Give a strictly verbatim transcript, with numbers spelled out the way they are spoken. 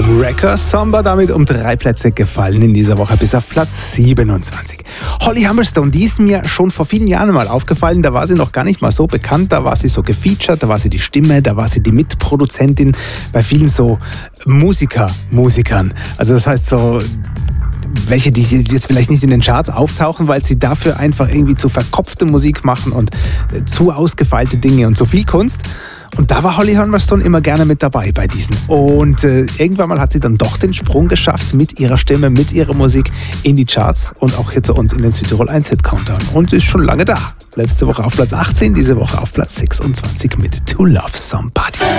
Homewrecker. Samba damit um drei Plätze gefallen in dieser Woche bis auf Platz siebenundzwanzig. Holly Humberstone, die ist mir schon vor vielen Jahren mal aufgefallen. Da war sie noch gar nicht mal so bekannt. Da war sie so gefeatured, da war sie die Stimme, da war sie die Mitproduzentin bei vielen so Musiker, Musikern. Also das heißt so... welche, die jetzt vielleicht nicht in den Charts auftauchen, weil sie dafür einfach irgendwie zu verkopfte Musik machen und zu ausgefeilte Dinge und zu viel Kunst. Und da war Holly Humberstone immer gerne mit dabei bei diesen. Und äh, irgendwann mal hat sie dann doch den Sprung geschafft mit ihrer Stimme, mit ihrer Musik in die Charts und auch hier zu uns in den Südtirol eins Hit Countdown. Und sie ist schon lange da. Letzte Woche auf Platz achtzehn, diese Woche auf Platz sechsundzwanzig mit To Love Somebody.